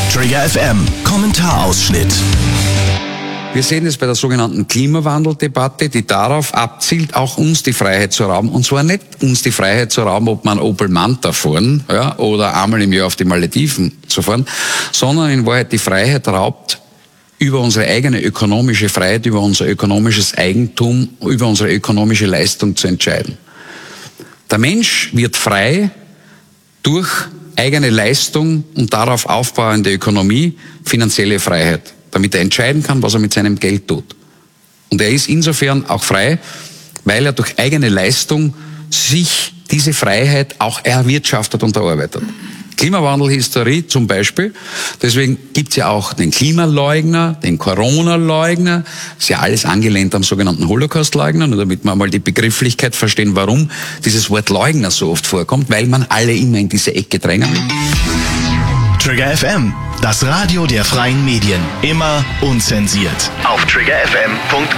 Trigger FM Kommentarausschnitt. Wir sehen es bei der sogenannten Klimawandeldebatte, die darauf abzielt, auch uns die Freiheit zu rauben. Und zwar nicht uns die Freiheit zu rauben, ob man Opel Manta fahren, ja, oder einmal im Jahr auf die Malediven zu fahren, sondern in Wahrheit die Freiheit raubt, über unsere eigene ökonomische Freiheit, über unser ökonomisches Eigentum, über unsere ökonomische Leistung zu entscheiden. Der Mensch wird frei durch eigene Leistung und darauf aufbauende Ökonomie, finanzielle Freiheit, damit er entscheiden kann, was er mit seinem Geld tut. Und er ist insofern auch frei, weil er durch eigene Leistung sich diese Freiheit auch erwirtschaftet und erarbeitet. Klimawandelhysterie zum Beispiel, deswegen gibt's ja auch den Klimaleugner, den Corona-Leugner, ist ja alles angelehnt am sogenannten Holocaust-Leugner, nur damit wir mal die Begrifflichkeit verstehen, warum dieses Wort Leugner so oft vorkommt, weil man alle immer in diese Ecke drängen. Trigger FM, das Radio der freien Medien, immer unzensiert. Auf triggerfm.com.